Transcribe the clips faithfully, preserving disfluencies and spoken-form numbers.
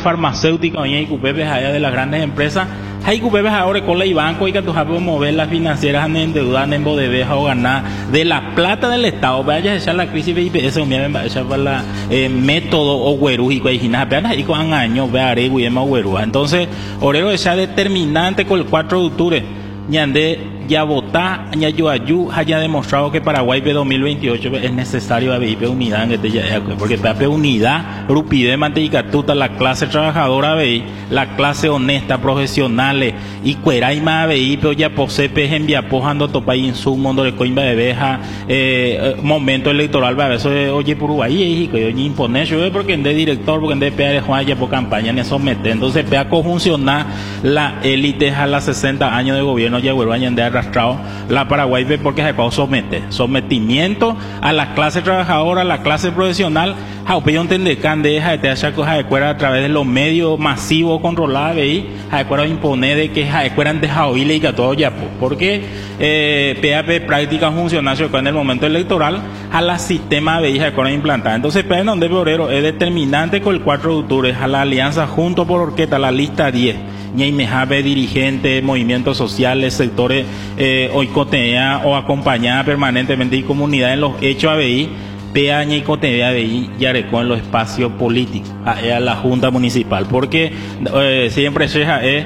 farmacéutica y Cupepe allá de las grandes empresas. Hay Cupepe ahora con la banco y que tú sabes mover las financieras en endeudan en bodeveja o ganar de la plata del Estado. Vaya a echar la crisis B I P S o me va a echar para la eh, método o güerujico y gina apenas y con años ve a y ema güerúa. Entonces, orero ya determinante con el cuatro de octubre. Ñande ya votá, ña yo ayu, haya demostrado que Paraguay de dos mil veintiocho es necesario a B I P unidad, porque P A P unidad, rupide manteicatuta, la clase trabajadora B I, la clase honesta, profesionales, y cueraima B I, pero ya posee peje enviapojando topa y insumo, donde coimba de beja, eh, momento electoral, va a eso oye por Uruguay, y oye imponer, yo veo porque en de director, porque en de P A de Juan ya por campaña, en eso mete, entonces P A conjuncionar la élite a las sesenta años de gobierno, ya vuelvo a añadir arrastrado la Paraguay porque se somete sometimiento a la clase trabajadora, a la clase profesional, jaupe yo entender can de esa de hacer cosas de cuera a través de los medios masivos controlados y de cuera imponer de que de cuera de jaoile y que todo ya porque eh, P A P práctica funcionario en el momento electoral a la sistema de hija de cuera implantada. Entonces P A P donde Obrero es determinante con el cuatro de octubre a la alianza junto por orquesta, la lista diez. Ñay mejabe dirigentes, movimientos sociales, sectores eh, oicotea o acompañada permanentemente y comunidad en los hechos A B I, P A Ñay cotea A B I y arecó en los espacios políticos, a, a la Junta Municipal, porque eh, siempre se es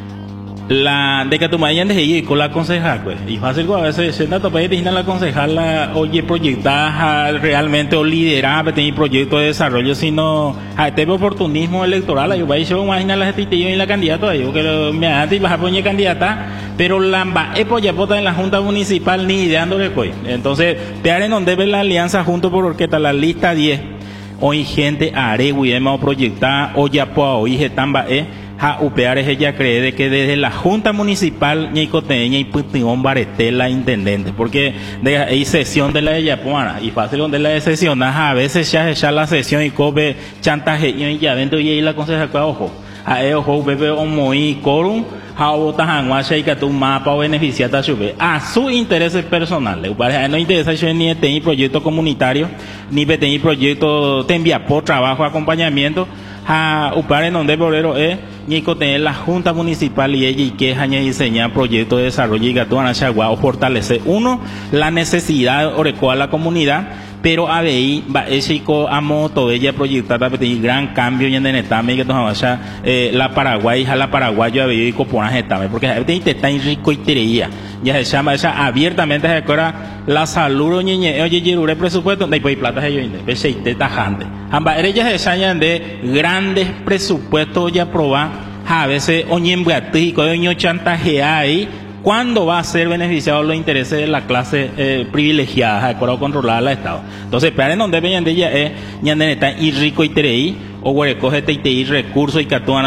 la de que tu mañana de ir con la concejal pues y fácil a veces se nota para ir a la concejal oye proyectar realmente o liderar tener proyectos de desarrollo sino a este oportunismo electoral yo voy a imaginar la gente y la candidata yo que me antes vas a poner candidata pero la es ya vota en la Junta Municipal ni ideando de coy entonces pear en donde ve la alianza junto por orquesta la lista diez hoy gente are hemos proyectar o ya po hoy estamba eh ja upear es ella cree de que desde la Junta Municipal ni coteña y pution barete la intendente porque de hay sesión de la de Yapuana y fácil donde la de sesión a veces ya ya la sesión y cobe chantaje y ya dentro y ahí la conseja ojo a ojo bebe o muy corum ja vota hanguacha y que tu mapa o beneficiar a su a sus intereses personales para no interesa yo ni tener proyecto comunitario ni tener proyecto te envía por trabajo acompañamiento a upar en donde Obrero es ni tener la Junta Municipal y ella y que es diseñar proyectos de desarrollo y que tú o fortalecer uno la necesidad orecó a la comunidad pero a B I va ese a moto ella proyectar para pedir gran cambio y en el etame que nos vaya eh, la Paraguay a la Paraguayo a B I y coponaje etame porque te está en rico y tería ya se llama esa abiertamente se acuerda la salud oye oye yerure presupuesto de pues plata se yo inde se te tajante ambas ellas se llaman de grandes presupuestos ya aprobar a veces oye en beatico oye chantaje ahí ¿cuándo va a ser beneficiado los intereses de la clase eh, privilegiada, de acuerdo controlada al Estado? Entonces, pero en donde venían de ella es, ñande está y rico y tereí, o recoge y recursos y que actúan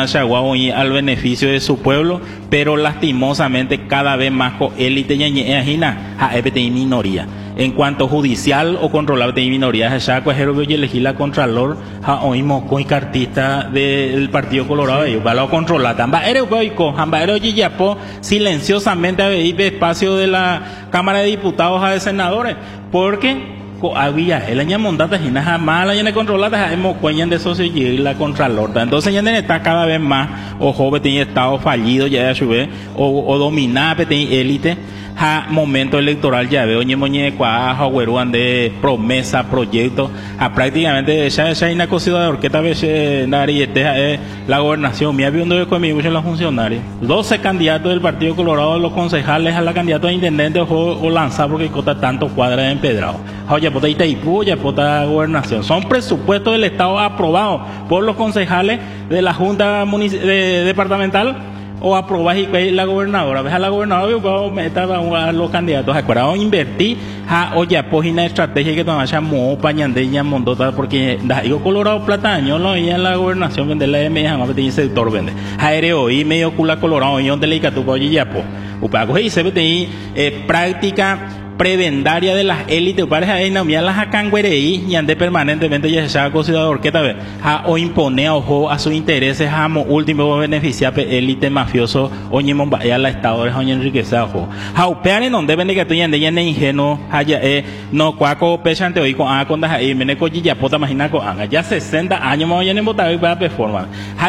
al beneficio de su pueblo, pero lastimosamente cada vez más con élite y ajina a E P T I minoría. En cuanto judicial o controlable de minoría, ya cuajero y elegir la contralor a oímos con cartista del Partido Colorado ellos va a controlar tamba era boico amba era yapo silenciosamente a ver espacio de la Cámara de Diputados a de senadores porque había el año mondata y nada más la llena controlada hemos cuñan de socio y la contralor entonces ya está cada vez más o joven tiene estado fallido ya a su vez o, o dominar tiene élite a momento electoral ya veo ñe moñe cuaja güeruan de promesa proyecto a prácticamente ya ya una cosida de orquesta veces nariete la gobernación me había viendo conmigo en los funcionarios doce candidatos del Partido Colorado los concejales a la candidata a intendente o, o lanzar porque cota tanto cuadra de empedrado oye pota Itaipú ya pota gobernación son presupuestos del Estado aprobados por los concejales de la Junta Munic- de, departamental o aprobar y la gobernadora, ves a la gobernadora y meter a los candidatos, acuerdo invertir a oye pues una estrategia que todavía mo pañandeña mondota porque digo Colorado Plataño lo veía en la gobernación vende la M jamás tiene sector vende aéreo y medio cula Colorado y donde le tu oye ya pues upago y se ve eh, práctica prebendaria de las élites pareja ahí no mira las acangüereí y ande permanentemente ya se ha considerado que tal vez a o impone ojo a sus intereses a mo último beneficiar élite mafioso o ni ya la estado de oñe enriquecer ojo a upear en donde vende que tú ande ya ingenuo haya eh no cuaco pechante hoy con a con ahí mene co ya pota imagina con ya sesenta años más ya en votar y para performance